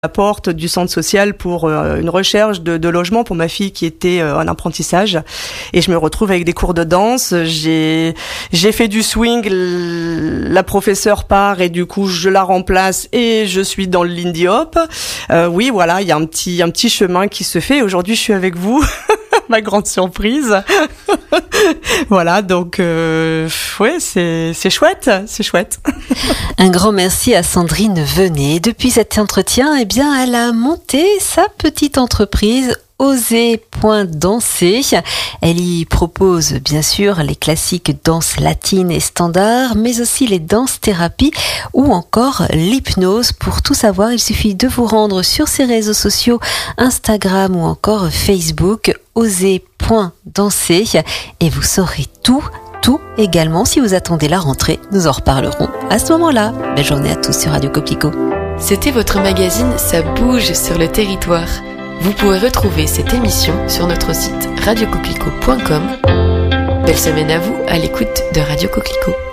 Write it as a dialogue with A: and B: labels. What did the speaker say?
A: la porte du centre social pour une recherche de logement pour ma fille qui était en apprentissage, et je me retrouve avec des cours de danse. J'ai fait du swing, la professeure part et du coup je la remplace et je suis dans le Lindy Hop. Oui, voilà, il y a un petit chemin qui se fait. Aujourd'hui, je suis avec vous, ma grande surprise. Voilà, donc ouais, c'est chouette, c'est chouette.
B: Un grand merci à Sandrine Venet. Depuis cet entretien, eh bien, elle a monté sa petite entreprise Oser.danser. Elle y propose bien sûr les classiques danses latines et standards, mais aussi les danses-thérapies ou encore l'hypnose. Pour tout savoir, il suffit de vous rendre sur ses réseaux sociaux, Instagram ou encore Facebook, Oser.danser, et vous saurez tout également. Si vous attendez la rentrée, nous en reparlerons à ce moment-là. Belle journée à tous sur Radio Coquelicot.
C: C'était votre magazine Ça bouge sur le territoire. Vous pourrez retrouver cette émission sur notre site radiocoquelicot.com. Belle semaine à vous à l'écoute de Radio Coquelicot.